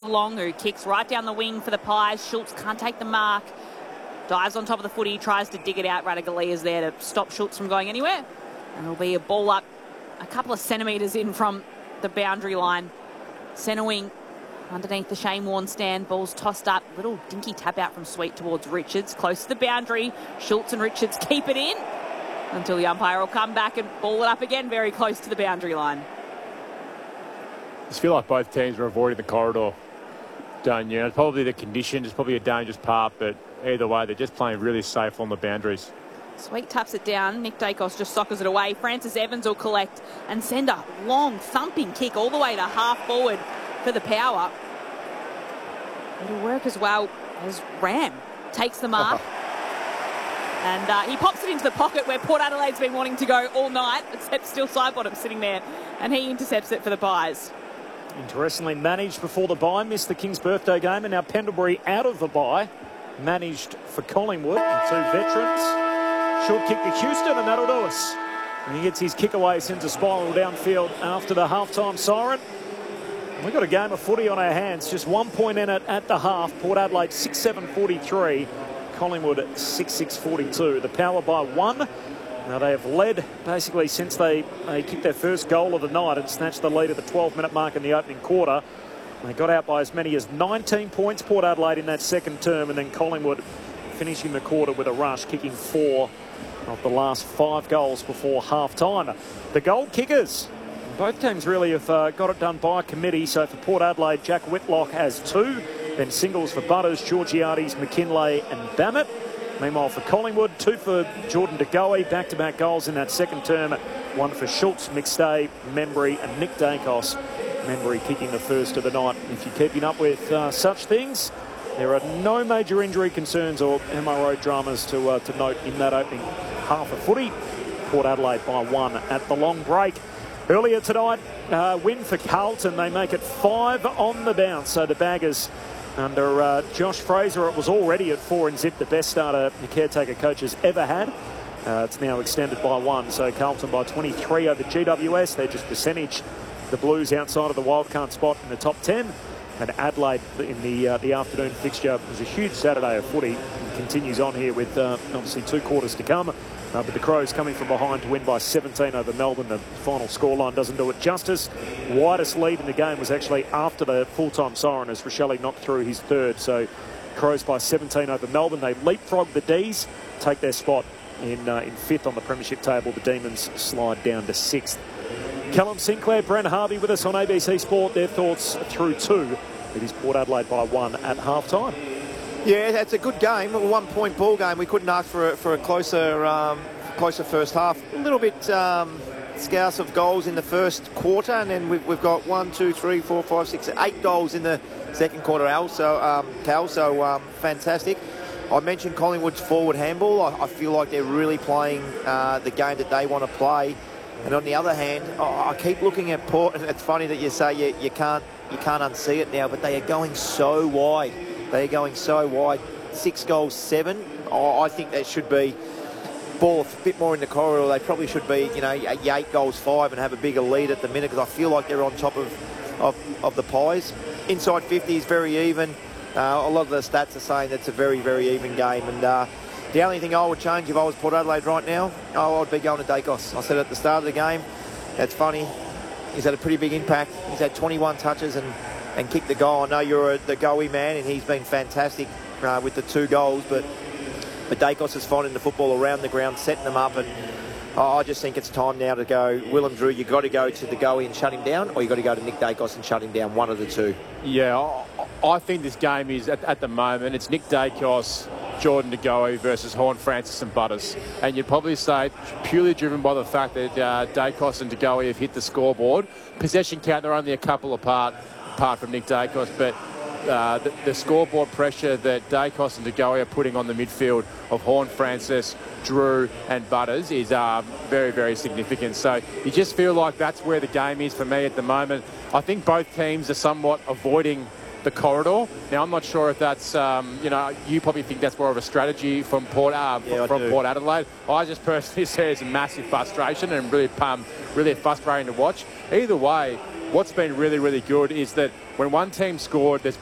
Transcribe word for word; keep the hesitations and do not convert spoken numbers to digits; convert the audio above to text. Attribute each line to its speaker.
Speaker 1: Long, who kicks right down the wing for the Pies. Schultz can't take the mark. Dives on top of the footy, tries to dig it out. Radagalia's there to stop Schultz from going anywhere. And it'll be a ball up a couple of centimetres in from the boundary line. Centre wing underneath the Shane Warne stand. Ball's tossed up. Little dinky tap out from Sweet towards Richards. Close to the boundary. Schultz and Richards keep it in until the umpire will come back and ball it up again very close to the boundary line.
Speaker 2: I just feel like both teams are avoiding the corridor. Done, yeah. It's probably the conditions. It's probably a dangerous part, but either way, they're just playing really safe on the boundaries.
Speaker 1: Sweet taps it down. Nick Dacos just soccers it away. Francis Evans will collect and send a long thumping kick all the way to half forward for the Power. It'll work as well as Ram takes the mark. And uh, he pops it into the pocket where Port Adelaide's been wanting to go all night, except still Sidebottom sitting there. And he intercepts it for the Pies.
Speaker 3: Interestingly managed before the bye, missed the King's birthday game, and now Pendlebury out of the bye. Managed for Collingwood, and two veterans. Short kick to Houston, and that'll do us. And he gets his kick away, sends a spiral downfield after the halftime siren. We've got a game of footy on our hands. Just one point in it at the half. Port Adelaide six seven forty-three. Collingwood six six forty-two. The Power by one. Now they have led basically since they, they kicked their first goal of the night and snatched the lead at the twelve minute mark in the opening quarter. They got out by as many as nineteen points, Port Adelaide, in that second term, and then Collingwood finishing the quarter with a rush, kicking four of the last five goals before half-time. The goal kickers. Both teams really have uh, got it done by committee. So for Port Adelaide, Jack Whitlock has two. Then singles for Butters, Georgiades, McKinlay and Bammett. Meanwhile, for Collingwood, two for Jordan De Goey, back-to-back goals in that second term. One for Schultz, McStay, Membry and Nick Dacos. Membry kicking the first of the night. If you're keeping up with uh, such things, there are no major injury concerns or M R O dramas to, uh, to note in that opening half of footy. Port Adelaide by one at the long break. Earlier tonight, uh, win for Carlton. They make it five on the bounce. So the Baggers, under uh, Josh Fraser, it was already at four and zip, the best starter the caretaker coach has ever had. Uh, it's now extended by one. So Carlton by twenty-three over G W S. They just percentage the Blues outside of the wildcard spot in the top ten. And Adelaide in the uh, the afternoon fixture was a huge Saturday of footy. It continues on here with uh, obviously two quarters to come. Uh, but the Crows coming from behind to win by seventeen over Melbourne. The final scoreline doesn't do it justice. Widest lead in the game was actually after the full-time siren as Rochelle knocked through his third. So Crows by seventeen over Melbourne. They leapfrog the D's, take their spot in, uh, in fifth on the premiership table. The Demons slide down to sixth. Callum Sinclair, Brent Harvey with us on A B C Sport. Their thoughts through two. It is Port Adelaide by one at half-time.
Speaker 4: Yeah, that's a good game, a one-point ball game. We couldn't ask for a, for a closer um, closer first half. A little bit um, scarce of goals in the first quarter, and then we've, we've got one, two, three, four, five, six, eight goals in the second quarter, Al. So, um, Cal, so um, fantastic. I mentioned Collingwood's forward handball. I, I feel like they're really playing uh, the game that they want to play. And on the other hand, I, I keep looking at Port, and it's funny that you say you, you can't you can't unsee it now, but they are going so wide. They are going so wide. Six goals, seven. Oh, I think that should be ball a bit more in the corridor. They probably should be, you know, eight goals, five, and have a bigger lead at the minute, because I feel like they're on top of, of, of the Pies. Inside fifty is very even. Uh, a lot of the stats are saying that's a very, very even game. And uh, the only thing I would change if I was Port Adelaide right now, oh, I'd be going to Dacos. I said at the start of the game, that's funny. He's had a pretty big impact. He's had twenty-one touches and, and kicked the goal. I know you're a, the goalie man, and he's been fantastic uh, with the two goals, but, but Dacos is finding the football around the ground, setting them up, and oh, I just think it's time now to go. Willem Drew, you've got to go to the goalie and shut him down, or you've got to go to Nick Dacos and shut him down, one of the two.
Speaker 2: Yeah, I, I think this game is, at, at the moment, it's Nick Dacos, Jordan De Goey versus Horn, Francis and Butters. And you'd probably say purely driven by the fact that uh, Dacos and De Goey have hit the scoreboard. Possession count, they're only a couple apart, apart from Nick Dacos, but uh, the, the scoreboard pressure that Dacos and De Goey are putting on the midfield of Horn, Francis, Drew and Butters is um, very, very significant. So you just feel like that's where the game is for me at the moment. I think both teams are somewhat avoiding the corridor. Now, I'm not sure if that's, um, you know, you probably think that's more of a strategy from Port uh,
Speaker 4: yeah,
Speaker 2: from Port Adelaide. I just personally see it as a massive frustration and really, um, really frustrating to watch. Either way, what's been really, really good is that when one team scored, there's